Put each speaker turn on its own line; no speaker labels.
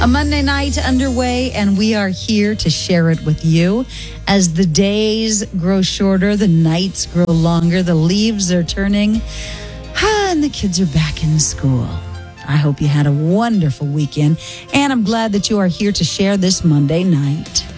A Monday night underway, and we are here to share it with you. As the days grow shorter, the nights grow longer, the leaves are turning, and the kids are back in school. I hope you had a wonderful weekend, and I'm glad that you are here to share this Monday night.